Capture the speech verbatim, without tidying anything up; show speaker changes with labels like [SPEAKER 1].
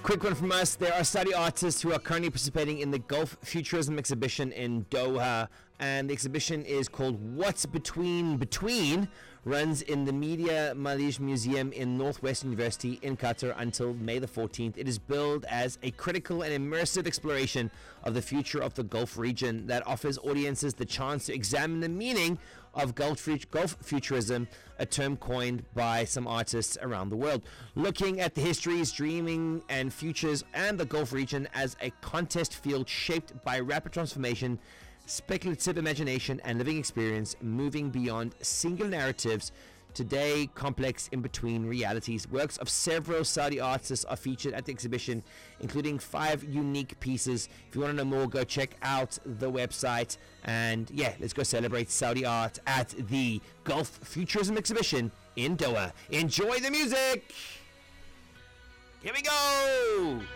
[SPEAKER 1] quick one from us. There are Saudi artists who are currently participating in the Gulf Futurism exhibition in Doha, and the exhibition is called What's Between Between. Runs in the Media Malij Museum in Northwestern University in Qatar until May the fourteenth. It is billed as a critical and immersive exploration of the future of the Gulf region that offers audiences the chance to examine the meaning of Gulf, Gulf Futurism, a term coined by some artists around the world. Looking at the histories, dreaming, and futures and the Gulf region as a contest field shaped by rapid transformation, speculative imagination, and living experience, moving beyond single narratives today, complex in between realities. Works of several Saudi artists are featured at the exhibition, including five unique pieces. If you want to know more, go check out the website. And yeah, let's go celebrate Saudi art at the Gulf Futurism exhibition in Doha. Enjoy the music! Here we go!